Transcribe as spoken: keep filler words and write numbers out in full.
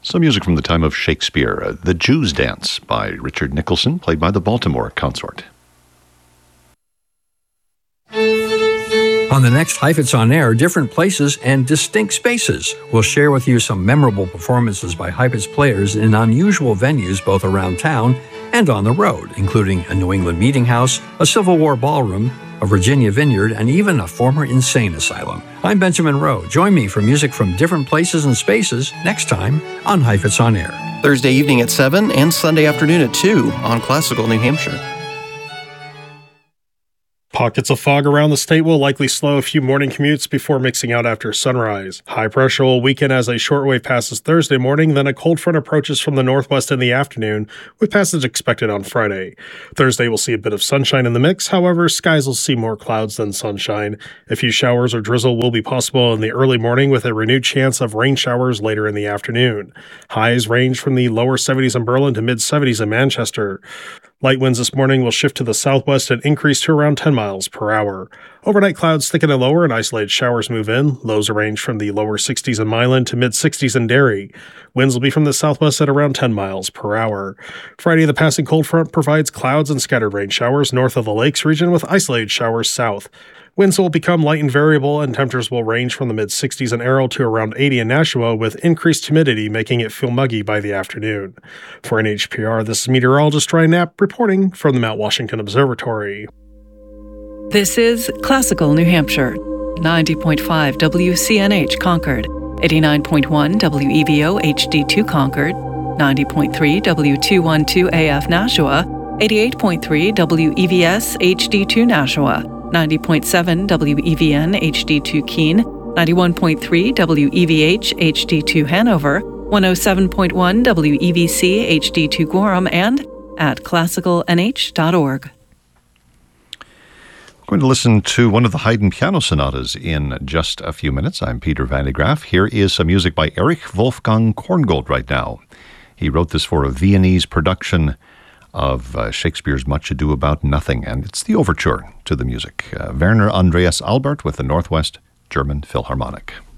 Some music from the time of Shakespeare, uh, The Jew's Dance by Richard Nicholson, played by the Baltimore Consort. On the next Heifetz On Air, different places and distinct spaces. We'll share with you some memorable performances by Heifetz players in unusual venues both around town and on the road, including a New England meeting house, a Civil War ballroom, a Virginia vineyard, and even a former insane asylum. I'm Benjamin Rowe. Join me for music from different places and spaces next time on Heifetz On Air. Thursday evening at seven and Sunday afternoon at two on Classical New Hampshire. Pockets of fog around the state will likely slow a few morning commutes before mixing out after sunrise. High pressure will weaken as a shortwave passes Thursday morning, then a cold front approaches from the northwest in the afternoon, with passage expected on Friday. Thursday will see a bit of sunshine in the mix, however, skies will see more clouds than sunshine. A few showers or drizzle will be possible in the early morning, with a renewed chance of rain showers later in the afternoon. Highs range from the lower seventies in Berlin to mid-seventies in Manchester. Light winds this morning will shift to the southwest and increase to around ten miles per hour. Overnight clouds thicken and lower and isolated showers move in. Lows range from the lower sixties in Milan to mid-sixties in Derry. Winds will be from the southwest at around ten miles per hour. Friday, the passing cold front provides clouds and scattered rain showers north of the lakes region with isolated showers south. Winds will become light and variable, and temperatures will range from the mid-sixties in Errol to around eighty in Nashua, with increased humidity making it feel muggy by the afternoon. For N H P R, this is meteorologist Ryan Knapp reporting from the Mount Washington Observatory. This is Classical New Hampshire, ninety point five W C N H Concord, eighty-nine point one W E V O H D two Concord, ninety point three W two twelve A F Nashua, eighty-eight point three W E V S H D two Nashua, ninety point seven W E V N H D two Keene, ninety-one point three W E V H H D two Hanover, one oh seven point one W E V C H D two Gorham, and at classical n h dot org. We're going to listen to one of the Haydn piano sonatas in just a few minutes. I'm Peter Van de Graaf. Here is some music by Erich Wolfgang Korngold right now. He wrote this for a Viennese production of uh, Shakespeare's Much Ado About Nothing, and it's the overture to the music. Uh, Werner Andreas Albert with the Northwest German Philharmonic.